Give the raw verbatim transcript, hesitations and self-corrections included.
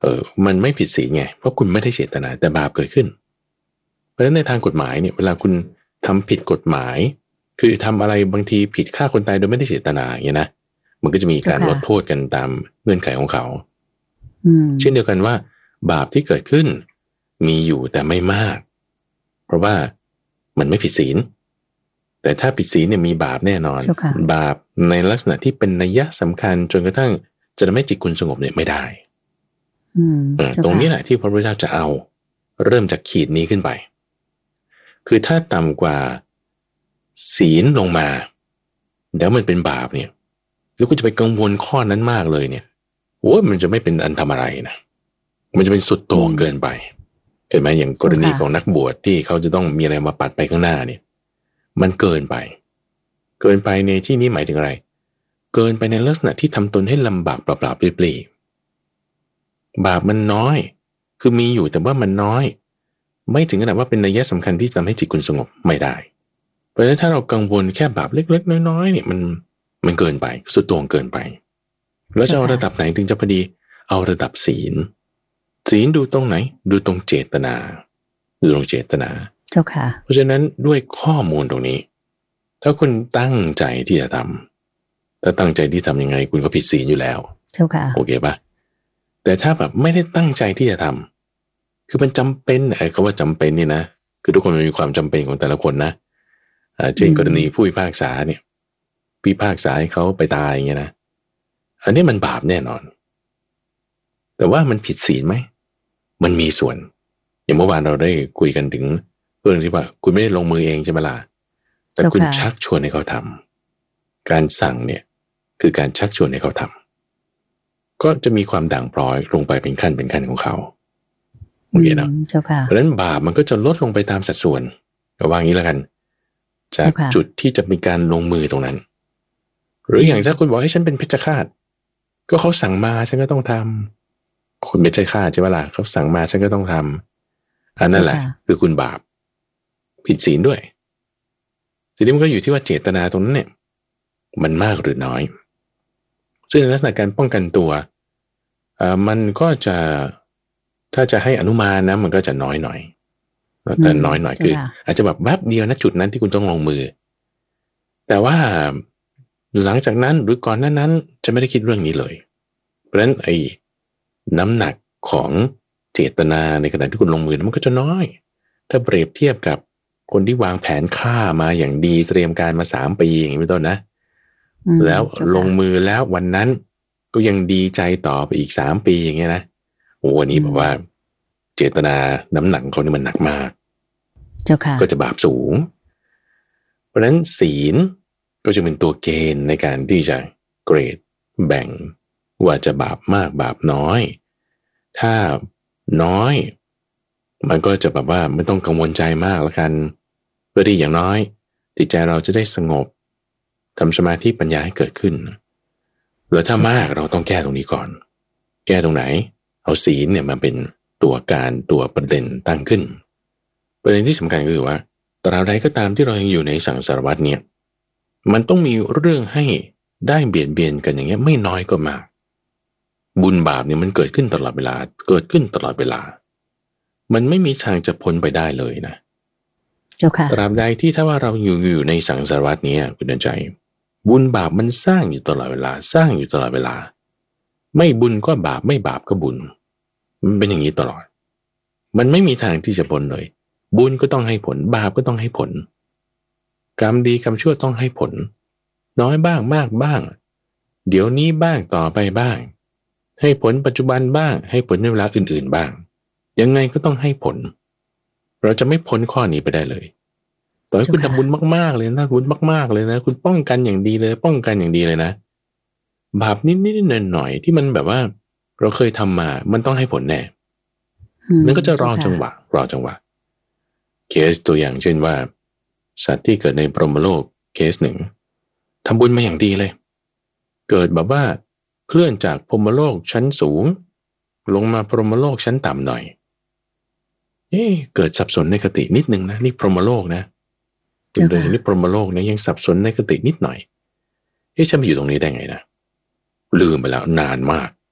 เออมันไม่ผิดศีลไงเพราะคุณไม่ได้เจตนาแต่บาปเกิดขึ้นเพราะฉะนั้นในทางกฎหมายเนี่ยเวลาคุณทำผิดกฎหมายคือทำอะไรบางทีผิดฆ่าคนตายโดยไม่ได้เจตนาอย่างนี้นะมันก็จะมีการลดโทษกันตามเงื่อนไขของเขาเช่นเดียวกันว่าบาปที่เกิดขึ้นมีอยู่แต่ไม่มากเพราะว่ามันไม่ผิดศีลแต่ถ้าผิดศีลเนี่ยมีบาปแน่นอนบาปในลักษณะที่เป็นนัยยะสำคัญจนกระทั่งจะทำให้จิตคุณสงบเนี่ยไม่ได้ตรงนี้แหละที่พระพุทธเจ้าจะเอาเริ่มจากขีดนี้ขึ้นไปคือถ้าต่ำกว่าศีลลงมาแล้วมันเป็นบาปเนี่ยแล้วคุณจะไปกังวลข้อนั้นมากเลยเนี่ยโอ้ยมันจะไม่เป็นอันทำอะไรนะมันจะเป็นสุดโต่งเกินไปเห็นไหมอย่างกรณีของนักบวชที่เขาจะต้องมีอะไรมาปัดไปข้างหน้าเนี่ยมันเกินไปเกินไปในที่นี้หมายถึงอะไรเกินไปในลักษณะที่ทำตนให้ลำบากเปล่าๆปลีๆบาปมันน้อยคือมีอยู่แต่ว่ามันน้อยไม่ถึงขนาดว่าเป็นนัยสำคัญที่ทำให้จิตคุณสงบไม่ได้เพราะฉะนั้นถ้าเรากังวลแค่บาปเล็กๆน้อยๆเนี่ยมันมันเกินไปสุดโต่งเกินไปแล้วจะเอาระดับไหนถึงจะพอดีเอาระดับศีลศีลดูตรงไหนดูตรงเจตนาดูตรงเจตนาเจ้าค่ะเพราะฉะนั้นด้วยข้อมูลตรงนี้ถ้าคุณตั้งใจที่จะทำถ้าตั้งใจที่ทำยังไงคุณก็ผิดศีลอยู่แล้วเจ้าค่ะโอเคปะแต่ถ้าแบบไม่ได้ตั้งใจที่จะทำคือมันจำเป็นไอ้คำว่าจำเป็นนี่นะคือทุกคนมันมีความจำเป็นของแต่ละคนนะเช่นกรณีผู้พิพากษาเนี่ยพิพากษาให้เขาไปตายอย่างเงี้ยนะอันนี้มันบาปแน่นอนแต่ว่ามันผิดศีลไหมมันมีส่วนอย่างเมื่อวานเราได้คุยกันถึงเรื่องที่ว่าคุณไม่ได้ลงมือเองใช่ไหมล่ะแต่คุณชักชวนให้เขาทำการสั่งเนี่ยคือการชักชวนให้เขาทำก็จะมีความด่างพร้อยลงไปเป็นขั้นเป็นขั้นของเขาโอเคเนาะเพราะฉะนั้นบาปมันก็จะลดลงไปตามสัดส่วนก็ว่างี้แล้วกันจากจุดที่จะมีการลงมือตรงนั้นหรืออย่างถ้าคุณบอกให้ฉันเป็นเพชฌฆาตก็เขาสั่งมาฉันก็ต้องทำคุณไม่ใช่ฆาตใช่ไหมล่ะเขาสั่งมาฉันก็ต้องทำอันนั่นแหละคือคุณบาปผิดศีลด้วยทีนี้มันก็อยู่ที่ว่าเจตนาตรงนั้นเนี่ยมันมากหรือน้อยซึ่งในลักษณะการป้องกันตัวอ่ามันก็จะถ้าจะให้อนุมานนะมันก็จะน้อยหน่อยแต่น้อยหน่อยคืออาจจะแบบแวบเดียวนะจุดนั้นที่คุณต้องลงมือแต่ว่าหลังจากนั้นหรือก่อนหน้านั้นจะไม่ได้คิดเรื่องนี้เลยเพราะฉะนั้นไอ้น้ำหนักของเจตนาในขณะที่คุณลงมือมันก็จะน้อยถ้าเปรียบเทียบกับคนที่วางแผนฆ่ามาอย่างดีเตรียมการมาสามปีอย่างนี้เป็นต้นนะแล้วลงมือแล้ววันนั้นก็ยังดีใจต่อไปอีกสามปีอย่างเงี้ยนะโอ้วันนี้แบบว่าเจตนาน้ำหนักเขานี่มันหนักมากเจ้าค่ะก็จะบาปสูงเพราะฉะนั้นศีลก็จะเป็นตัวเกณฑ์ในการที่จะเกรดแบ่งว่าจะบาปมากบาปน้อยถ้าน้อยมันก็จะแบบว่าไม่ต้องกังวลใจมากละกันเพื่อที่อย่างน้อยจิตใจเราจะได้สงบทำสมาธิปัญญาให้เกิดขึ้นแล้วถ้ามากเราต้องแก้ตรงนี้ก่อนแก้ตรงไหนเอาศีลเนี่ยมาเป็นตัวการตัวประเด็นตั้งขึ้นประเด็นที่สำคัญก็คือว่าตราบใดก็ตามที่เรายังอยู่ในสังสารวัฏเนี่ยมันต้องมีเรื่องให้ได้เบียดเบียนกันอย่างเงี้ยไม่น้อยก็มากบุญบาปเนี่ยมันเกิดขึ้นตลอดเวลาเกิดขึ้นตลอดเวลามันไม่มีทางจะพ้นไปได้เลยนะเจ้าค่ะตราบใดที่ถ้าว่าเราอยู่อยู่ในสังสารวัฏนี้คุณเดินใจบุญบาปมันสร้างอยู่ตลอดเวลาสร้างอยู่ตลอดเวลาไม่บุญก็บาปไม่บาปก็บุญมันเป็นอย่างนี้ตลอดมันไม่มีทางที่จะพ้นเลยบุญก็ต้องให้ผลบาปก็ต้องให้ผลกรรมดีกรรมชั่วต้องให้ผลน้อยบ้างมากบ้างเดี๋ยวนี้บ้างต่อไปบ้างให้ผลปัจจุบันบ้างให้ผลในเวลาอื่นๆบ้างยังไงก็ต้องให้ผลเราจะไม่พ้นข้อนี้ไปได้เลยต่อให้คุณทำบุญมากๆเลยนะบุญมากๆเลยนะคุณป้องกันอย่างดีเลยป้องกันอย่างดีเลยนะบาปนิดๆหน่อยๆที่มันแบบว่าเราเคยทำมามันต้องให้ผลแน่มันก็จะรอจังหวะรอจังหวะเคสตัวอย่างเช่นว่าสัตว์ที่เกิดในพรหมโลกเคสหนึ่งทำบุญมาอย่างดีเลยเกิดแบบว่าเคลื่อนจากพรหมโลกชั้นสูงลงมาพรหมโลกชั้นต่ำหน่อยเอ๊ะเกิดสับสนในคตินิดนึงนะนี่พรหมโลกนะคุณเลยนี่พรหมโลกนะยังสับสนในคตินิดหน่อยเอ๊ะฉันไปอยู่ตรงนี้ได้ไงนะลืมไปแล้วนานมาก